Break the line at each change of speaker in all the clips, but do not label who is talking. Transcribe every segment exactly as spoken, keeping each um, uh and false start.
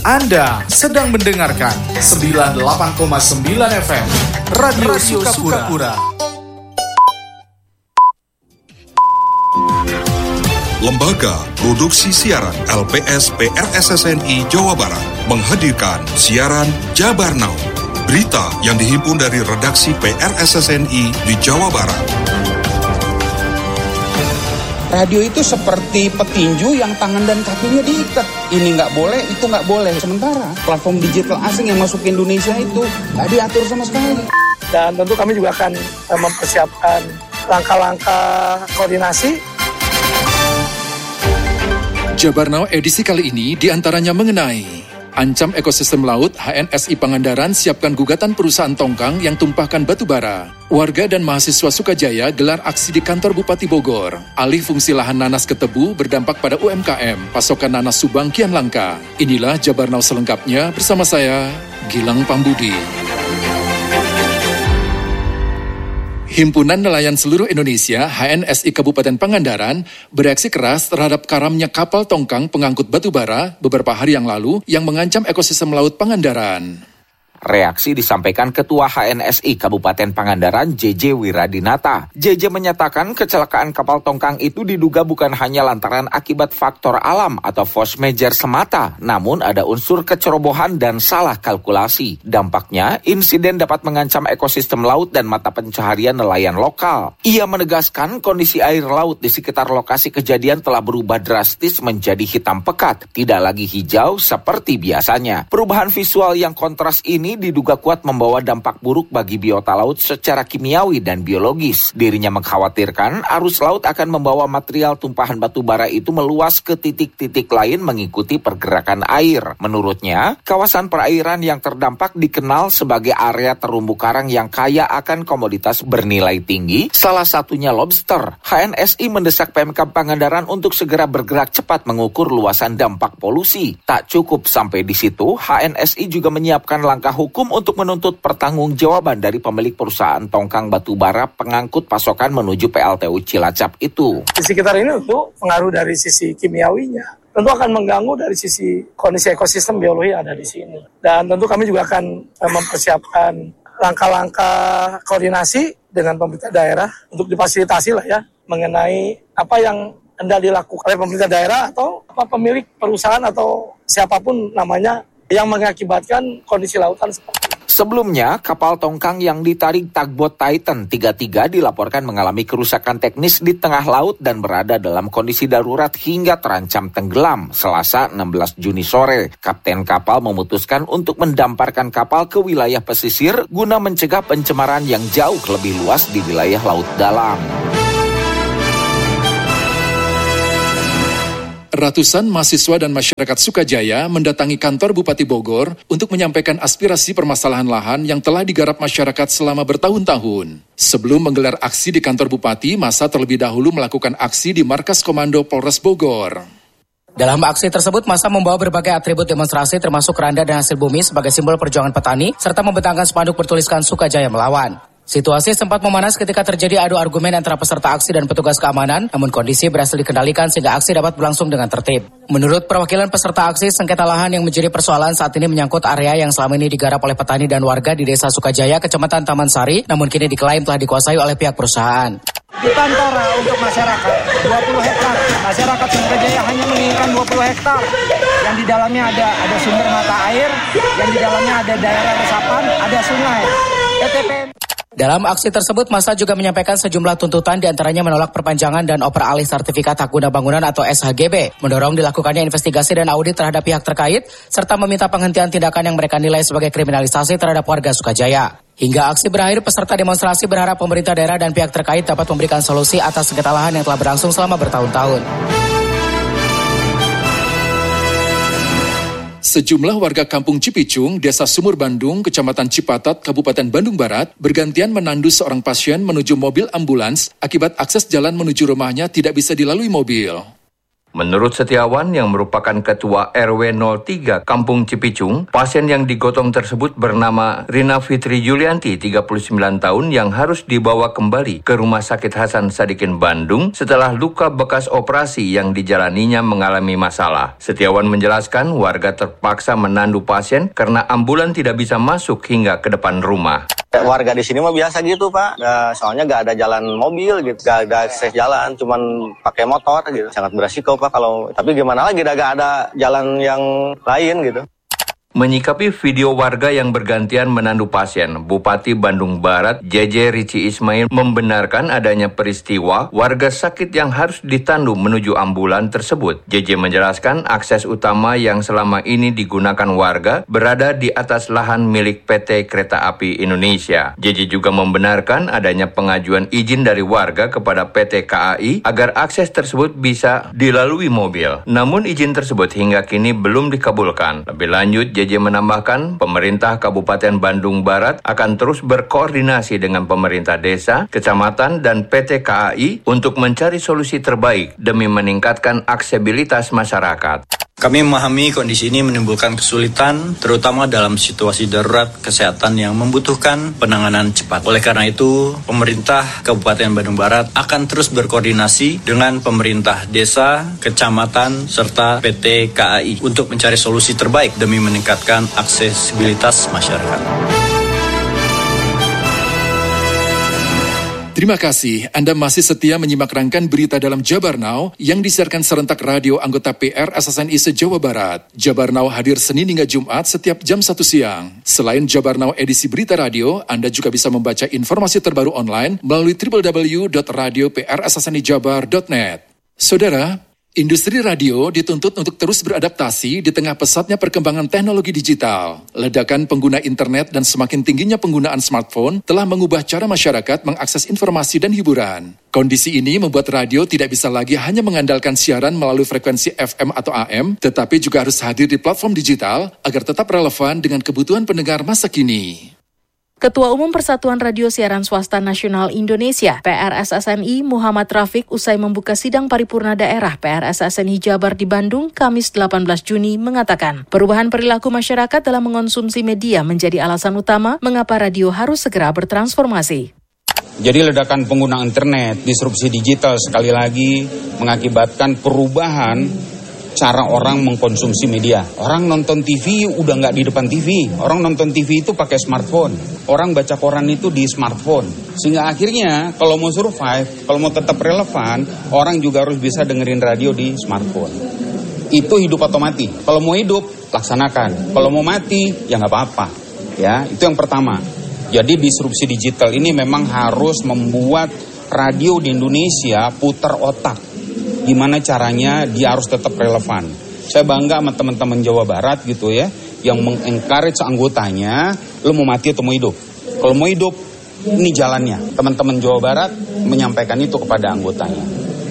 Anda sedang mendengarkan sembilan puluh delapan koma sembilan F M Radio, Radio Sukapura. Sukapura.
Lembaga Produksi Siaran L P S P R S S N I Jawa Barat menghadirkan siaran Jabar Now. Berita yang dihimpun dari redaksi P R S S N I di Jawa Barat.
Radio itu seperti petinju yang tangan dan kakinya diikat. Ini nggak boleh, itu nggak boleh. Sementara platform digital asing yang masuk ke Indonesia itu nggak diatur sama sekali.
Dan tentu kami juga akan mempersiapkan langkah-langkah koordinasi.
Jabar Now edisi kali ini diantaranya mengenai ancam ekosistem laut, H N S I Pangandaran siapkan gugatan perusahaan tongkang yang tumpahkan batu bara. Warga dan mahasiswa Sukajaya gelar aksi di kantor Bupati Bogor. Alih fungsi lahan nanas ke tebu berdampak pada U M K M. Pasokan nanas Subang kian langka. Inilah Jabar Now selengkapnya bersama saya, Gilang Pambudi. Himpunan Nelayan Seluruh Indonesia H N S I Kabupaten Pangandaran bereaksi keras terhadap karamnya kapal tongkang pengangkut batu bara beberapa hari yang lalu yang mengancam ekosistem laut Pangandaran.
Reaksi disampaikan Ketua H N S I Kabupaten Pangandaran J J Wiradinata. J J menyatakan kecelakaan kapal tongkang itu diduga bukan hanya lantaran akibat faktor alam atau force majeure semata, namun ada unsur kecerobohan dan salah kalkulasi. Dampaknya, insiden dapat mengancam ekosistem laut dan mata pencaharian nelayan lokal. Ia menegaskan kondisi air laut di sekitar lokasi kejadian telah berubah drastis menjadi hitam pekat, tidak lagi hijau seperti biasanya. Perubahan visual yang kontras ini diduga kuat membawa dampak buruk bagi biota laut secara kimiawi dan biologis. Dirinya mengkhawatirkan arus laut akan membawa material tumpahan batu bara itu meluas ke titik-titik lain mengikuti pergerakan air. Menurutnya, kawasan perairan yang terdampak dikenal sebagai area terumbu karang yang kaya akan komoditas bernilai tinggi, salah satunya lobster. H N S I mendesak Pemkab Pangandaran untuk segera bergerak cepat mengukur luasan dampak polusi. Tak cukup sampai di situ, H N S I juga menyiapkan langkah hukum untuk menuntut pertanggungjawaban dari pemilik perusahaan tongkang batubara pengangkut pasokan menuju P L T U Cilacap itu.
Di sekitar ini tentu pengaruh dari sisi kimiawinya, tentu akan mengganggu dari sisi kondisi ekosistem biologi yang ada di sini. Dan tentu kami juga akan mempersiapkan langkah-langkah koordinasi dengan pemerintah daerah untuk difasilitasi lah ya mengenai apa yang hendak dilakukan oleh pemerintah daerah atau apa pemilik perusahaan atau siapapun namanya yang mengakibatkan kondisi lautan seperti itu.
Sebelumnya, kapal tongkang yang ditarik tugboat Titan tiga puluh tiga dilaporkan mengalami kerusakan teknis di tengah laut dan berada dalam kondisi darurat hingga terancam tenggelam. Selasa enam belas Juni sore, kapten kapal memutuskan untuk mendamparkan kapal ke wilayah pesisir guna mencegah pencemaran yang jauh lebih luas di wilayah laut dalam.
Ratusan mahasiswa dan masyarakat Sukajaya mendatangi kantor Bupati Bogor untuk menyampaikan aspirasi permasalahan lahan yang telah digarap masyarakat selama bertahun-tahun. Sebelum menggelar aksi di kantor Bupati, masa terlebih dahulu melakukan aksi di Markas Komando Polres Bogor.
Dalam aksi tersebut, massa membawa berbagai atribut demonstrasi termasuk keranda dan hasil bumi sebagai simbol perjuangan petani, serta membentangkan spanduk bertuliskan Sukajaya Melawan. Situasi sempat memanas ketika terjadi adu argumen antara peserta aksi dan petugas keamanan, namun kondisi berhasil dikendalikan sehingga aksi dapat berlangsung dengan tertib. Menurut perwakilan peserta aksi, sengketa lahan yang menjadi persoalan saat ini menyangkut area yang selama ini digarap oleh petani dan warga di Desa Sukajaya, Kecamatan Taman Sari, namun kini diklaim telah dikuasai oleh pihak perusahaan.
Kita antara untuk masyarakat dua puluh hektar, masyarakat Sukajaya hanya menginginkan dua puluh hektar, yang di dalamnya ada ada sumber mata air, yang di dalamnya ada daerah resapan, ada sungai. P T P
Dalam aksi tersebut, massa juga menyampaikan sejumlah tuntutan, diantaranya menolak perpanjangan dan oper alih sertifikat hak guna bangunan atau S H G B, mendorong dilakukannya investigasi dan audit terhadap pihak terkait, serta meminta penghentian tindakan yang mereka nilai sebagai kriminalisasi terhadap warga Sukajaya. Hingga aksi berakhir, peserta demonstrasi berharap pemerintah daerah dan pihak terkait dapat memberikan solusi atas sengketa lahan yang telah berlangsung selama bertahun-tahun.
Sejumlah warga kampung Cipicung, Desa Sumur Bandung, Kecamatan Cipatat, Kabupaten Bandung Barat, bergantian menandu seorang pasien menuju mobil ambulans akibat akses jalan menuju rumahnya tidak bisa dilalui mobil.
Menurut Setiawan yang merupakan Ketua R W nol tiga Kampung Cipicung, pasien yang digotong tersebut bernama Rina Fitri Julianti, tiga puluh sembilan tahun, yang harus dibawa kembali ke Rumah Sakit Hasan Sadikin Bandung setelah luka bekas operasi yang dijalaninya mengalami masalah. Setiawan menjelaskan warga terpaksa menandu pasien karena ambulan tidak bisa masuk hingga ke depan rumah.
Warga di sini mah biasa gitu, Pak. Nah, soalnya nggak ada jalan mobil gitu, nggak ada akses jalan, cuman pakai motor gitu. Sangat beresiko, Pak. Kalau tapi gimana lagi, nggak ada jalan yang lain gitu.
Menyikapi video warga yang bergantian menandu pasien, Bupati Bandung Barat J J Rici Ismail membenarkan adanya peristiwa warga sakit yang harus ditandu menuju ambulan tersebut. J J menjelaskan akses utama yang selama ini digunakan warga berada di atas lahan milik P T Kereta Api Indonesia. J J juga membenarkan adanya pengajuan izin dari warga kepada P T K A I agar akses tersebut bisa dilalui mobil. Namun izin tersebut hingga kini belum dikabulkan. Lebih lanjut, J J menambahkan, pemerintah Kabupaten Bandung Barat akan terus berkoordinasi dengan pemerintah desa, kecamatan, dan P T K A I untuk mencari solusi terbaik demi meningkatkan aksesibilitas masyarakat.
Kami memahami kondisi ini menimbulkan kesulitan, terutama dalam situasi darurat kesehatan yang membutuhkan penanganan cepat. Oleh karena itu, pemerintah Kabupaten Bandung Barat akan terus berkoordinasi dengan pemerintah desa, kecamatan, serta P T K A I untuk mencari solusi terbaik demi meningkatkan aksesibilitas masyarakat.
Terima kasih, Anda masih setia menyimak rangkaian berita dalam Jabar Now yang disiarkan serentak radio anggota P R S S N I se-Jawa Barat. Jabar Now hadir Senin hingga Jumat setiap jam satu siang. Selain Jabar Now edisi berita radio, Anda juga bisa membaca informasi terbaru online melalui w w w dot radio p r s s n i jabar dot net. Saudara, industri radio dituntut untuk terus beradaptasi di tengah pesatnya perkembangan teknologi digital. Ledakan pengguna internet dan semakin tingginya penggunaan smartphone telah mengubah cara masyarakat mengakses informasi dan hiburan. Kondisi ini membuat radio tidak bisa lagi hanya mengandalkan siaran melalui frekuensi F M atau A M, tetapi juga harus hadir di platform digital agar tetap relevan dengan kebutuhan pendengar masa kini.
Ketua Umum Persatuan Radio Siaran Swasta Nasional Indonesia, P R S S N I, Muhammad Rafiq, usai membuka sidang paripurna daerah P R S S N I Jabar di Bandung, Kamis delapan belas Juni, mengatakan perubahan perilaku masyarakat dalam mengonsumsi media menjadi alasan utama mengapa radio harus segera bertransformasi.
Jadi ledakan pengguna internet, disrupsi digital sekali lagi mengakibatkan perubahan cara orang mengkonsumsi media. Orang nonton T V udah nggak di depan T V. Orang nonton T V itu pakai smartphone. Orang baca koran itu di smartphone. Sehingga akhirnya kalau mau survive, kalau mau tetap relevan, orang juga harus bisa dengerin radio di smartphone. Itu hidup otomatis. Kalau mau hidup, laksanakan. Kalau mau mati, ya nggak apa-apa. Ya, itu yang pertama. Jadi disrupsi digital ini memang harus membuat radio di Indonesia putar otak. Gimana caranya dia harus tetap relevan. Saya bangga sama teman-teman Jawa Barat gitu ya, yang meng-encourage anggotanya, lo mau mati atau mau hidup. Kalau mau hidup, ini jalannya. Teman-teman Jawa Barat menyampaikan itu kepada anggotanya.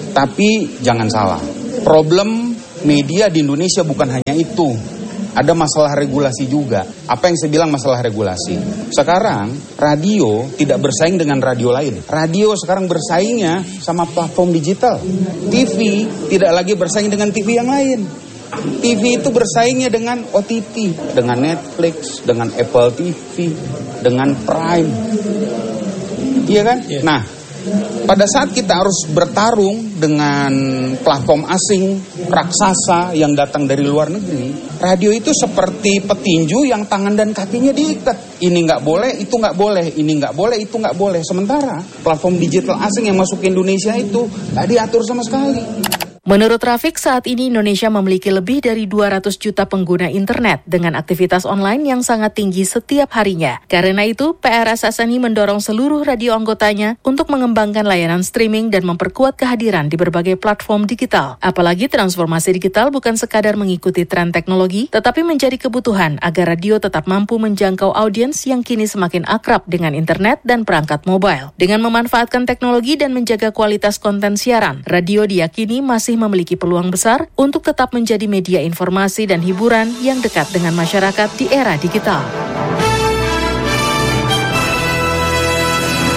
Tapi jangan salah, problem media di Indonesia bukan hanya itu. Ada masalah regulasi juga. Apa yang saya bilang masalah regulasi? Sekarang radio tidak bersaing dengan radio lain. Radio sekarang bersaingnya sama platform digital. T V tidak lagi bersaing dengan T V yang lain. T V itu bersaingnya dengan O T T, dengan Netflix, dengan Apple T V, dengan Prime. Iya kan? Yeah. Nah, pada saat kita harus bertarung dengan platform asing, raksasa yang datang dari luar negeri, radio itu seperti petinju yang tangan dan kakinya diikat. Ini nggak boleh, itu nggak boleh, ini nggak boleh, itu nggak boleh. Sementara platform digital asing yang masuk ke Indonesia itu nggak diatur sama sekali.
Menurut Rafiq, saat ini Indonesia memiliki lebih dari dua ratus juta pengguna internet dengan aktivitas online yang sangat tinggi setiap harinya. Karena itu, P R S S N I mendorong seluruh radio anggotanya untuk mengembangkan layanan streaming dan memperkuat kehadiran di berbagai platform digital. Apalagi transformasi digital bukan sekadar mengikuti tren teknologi, tetapi menjadi kebutuhan agar radio tetap mampu menjangkau audiens yang kini semakin akrab dengan internet dan perangkat mobile. Dengan memanfaatkan teknologi dan menjaga kualitas konten siaran, radio diyakini masih memiliki peluang besar untuk tetap menjadi media informasi dan hiburan yang dekat dengan masyarakat di era digital.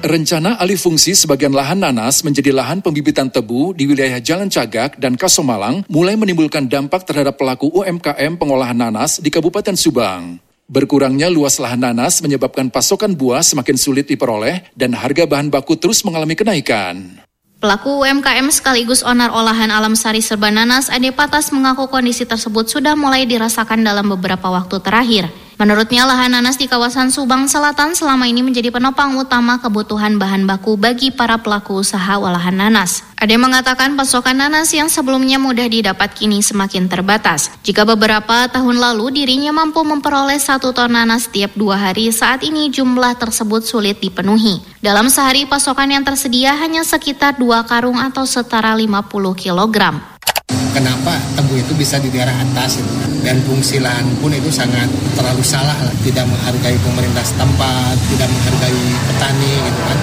Rencana alih fungsi sebagian lahan nanas menjadi lahan pembibitan tebu di wilayah Jalan Cagak dan Kasomalang mulai menimbulkan dampak terhadap pelaku U M K M pengolahan nanas di Kabupaten Subang. Berkurangnya luas lahan nanas menyebabkan pasokan buah semakin sulit diperoleh dan harga bahan baku terus mengalami kenaikan.
Pelaku U M K M sekaligus owner olahan Alam Sari Serba Nanas, Ade Patas, mengaku kondisi tersebut sudah mulai dirasakan dalam beberapa waktu terakhir. Menurutnya, lahan nanas di kawasan Subang Selatan selama ini menjadi penopang utama kebutuhan bahan baku bagi para pelaku usaha olahan nanas. Ade mengatakan pasokan nanas yang sebelumnya mudah didapat kini semakin terbatas. Jika beberapa tahun lalu dirinya mampu memperoleh satu ton nanas tiap dua hari, saat ini jumlah tersebut sulit dipenuhi. Dalam sehari pasokan yang tersedia hanya sekitar dua karung atau setara lima puluh kilogram.
Kenapa tebu itu bisa di daerah atas gitu kan? Dan fungsi lahan pun itu sangat terlalu salah lah. Tidak menghargai pemerintah setempat, tidak menghargai petani gitu kan.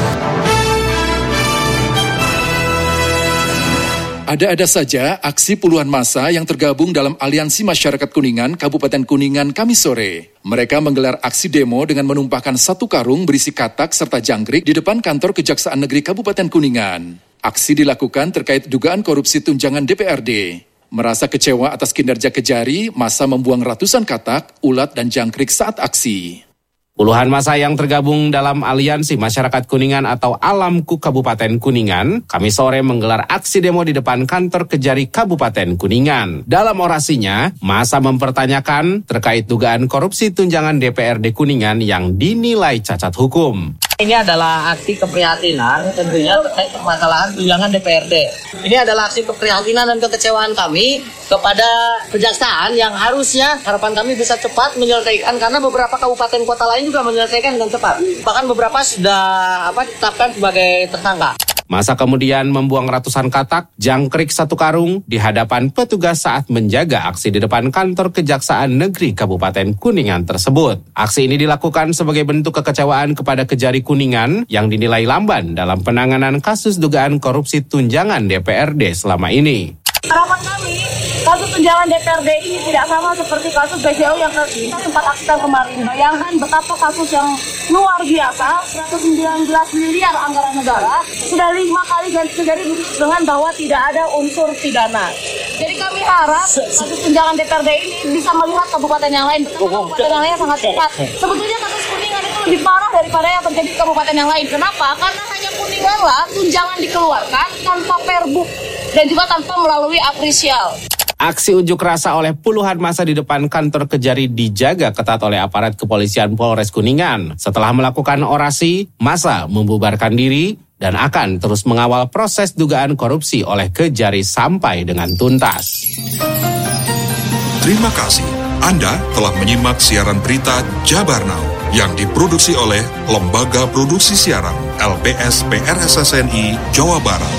Ada-ada saja aksi puluhan massa yang tergabung dalam Aliansi Masyarakat Kuningan Kabupaten Kuningan Kamis sore. Mereka menggelar aksi demo dengan menumpahkan satu karung berisi katak serta jangkrik di depan kantor Kejaksaan Negeri Kabupaten Kuningan. Aksi dilakukan terkait dugaan korupsi tunjangan D P R D. Merasa kecewa atas kinerja Kejari, massa membuang ratusan katak, ulat, dan jangkrik saat aksi.
Puluhan massa yang tergabung dalam Aliansi Masyarakat Kuningan atau Alamku Kabupaten Kuningan, Kamis sore menggelar aksi demo di depan kantor Kejari Kabupaten Kuningan. Dalam orasinya, massa mempertanyakan terkait dugaan korupsi tunjangan D P R D Kuningan yang dinilai cacat hukum.
Ini adalah aksi keprihatinan tentunya terkait permasalahan tunjangan D P R D. Ini adalah aksi keprihatinan dan kekecewaan kami kepada kejaksaan yang harusnya harapan kami bisa cepat menyelesaikan, karena beberapa kabupaten kota lain juga menyelesaikan dengan cepat. Bahkan beberapa sudah apa ditetapkan sebagai tersangka.
Massa kemudian membuang ratusan katak, jangkrik satu karung di hadapan petugas saat menjaga aksi di depan kantor Kejaksaan Negeri Kabupaten Kuningan tersebut. Aksi ini dilakukan sebagai bentuk kekecewaan kepada Kejari Kuningan yang dinilai lamban dalam penanganan kasus dugaan korupsi tunjangan D P R D selama ini.
Harapan kami, kasus tunjangan D P R D ini tidak sama seperti kasus B J O yang kita sempat aksikan kemarin. Bayangkan betapa kasus yang luar biasa, seratus sembilan belas miliar anggaran negara, sudah lima kali ganti jadi dengan bahwa tidak ada unsur pidana. Jadi kami harap kasus tunjangan D P R D ini bisa melihat kabupaten yang lain. Kabupaten yang lain sangat cepat. Sebetulnya kasus Kuningan itu lebih parah daripada yang terjadi di kabupaten yang lain. Kenapa? Karena hanya Kuningan lah tunjangan dikeluarkan tanpa perbuk dan juga tanpa melalui apresial.
Aksi unjuk rasa oleh puluhan massa di depan kantor Kejari dijaga ketat oleh aparat kepolisian Polres Kuningan. Setelah melakukan orasi, massa membubarkan diri dan akan terus mengawal proses dugaan korupsi oleh Kejari sampai dengan tuntas.
Terima kasih. Anda telah menyimak siaran berita Jabar Now yang diproduksi oleh Lembaga Produksi Siaran L P S P R S S N I Jawa Barat.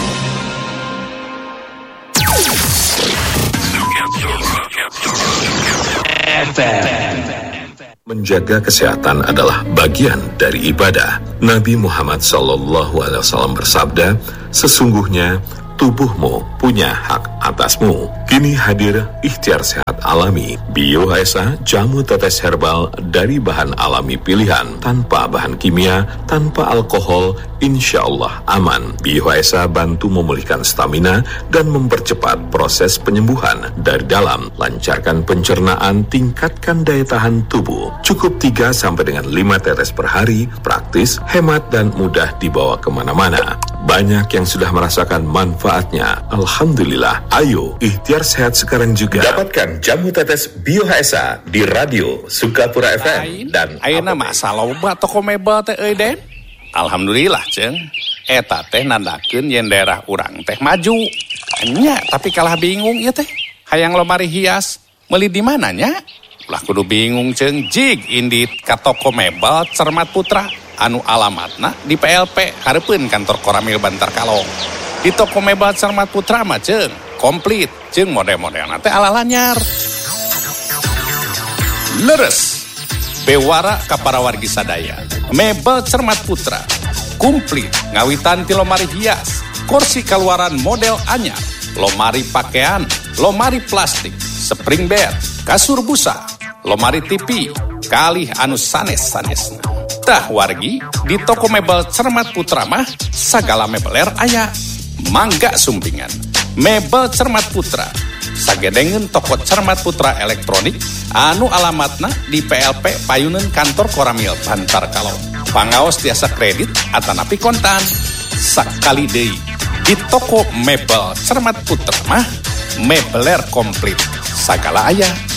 Menjaga kesehatan adalah bagian dari ibadah. Nabi Muhammad shallallahu alaihi wasallam bersabda, sesungguhnya tubuhmu punya hak atasmu. Kini hadir Ikhtiar Sehat Alami, Bio H S A jamu tetes herbal dari bahan alami pilihan, tanpa bahan kimia, tanpa alkohol, insya Allah aman. Bio H S A bantu memulihkan stamina dan mempercepat proses penyembuhan dari dalam, lancarkan pencernaan, tingkatkan daya tahan tubuh. Cukup tiga sampai dengan lima tetes per hari, praktis, hemat, dan mudah dibawa kemana-mana. Banyak yang sudah merasakan manfaatnya. Alhamdulillah. Ayo, ikhtiar sehat sekarang juga. Dapatkan jamu tetes Bio H S A di radio Sukapura F M dan
ayeuna mah saloba toko mebel teh euy Den. Alhamdulillah ceung. Eta teh nandakeun yen daerah urang teh maju. Nya, tapi kalah bingung ieu teh. Hayang lomari hias, meuli di mana nya? Ulah kudu bingung ceung, jig indit ka toko mebel Cermat Putra anu alamatna di P L P hareupeun kantor Koramil Bantar Kalong. Di toko mebel Cermat Putra mah ceung komplit, ceung model-modelna teh ala lanyar. Leres bewara ka para wargi sadaya. Mebel Cermat Putra komplit ngawitan ti lomari hias, kursi kaluaran model anyar, lomari pakaian, lomari plastik, spring bed, kasur busa, lomari T V, kalih anu sanes-sanesna. Tah wargi, di toko mebel Cermat Putra mah sagala mebeler aya. Mangga sumpingan. Mebel Cermat Putra. Sagedengeun toko Cermat Putra elektronik anu alamatna di P L P Payuneun Kantor Koramil Bantar Kalong. Pangaos tiasa kredit atanapi kontan. Sakali deui di toko mebel Cermat Putra mah mebeler komplit sagala aya.